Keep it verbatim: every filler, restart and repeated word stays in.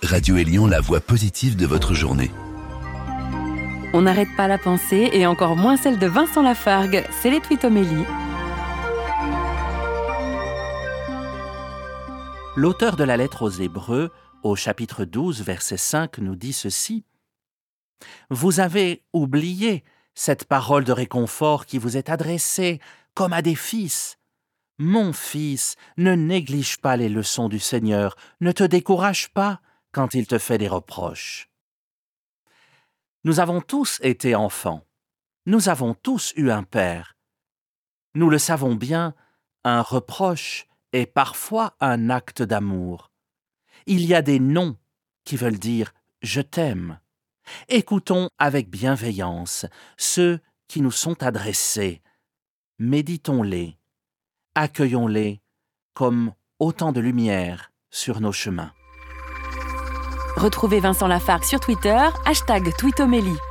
Radio Élian, la voix positive de votre journée. On n'arrête pas la pensée et encore moins celle de Vincent Lafargue. C'est les Twitomélie. L'auteur de la lettre aux Hébreux, au chapitre douze, verset cinq, nous dit ceci. « Vous avez oublié cette parole de réconfort qui vous est adressée comme à des fils. Mon fils, ne néglige pas les leçons du Seigneur, ne te décourage pas quand il te fait des reproches. » Nous avons tous été enfants. Nous avons tous eu un père. Nous le savons bien, un reproche est parfois un acte d'amour. Il y a des noms qui veulent dire « je t'aime ». Écoutons avec bienveillance ceux qui nous sont adressés. Méditons-les, accueillons-les comme autant de lumière sur nos chemins. Retrouvez Vincent Lafargue sur Twitter, hashtag Twitomélie.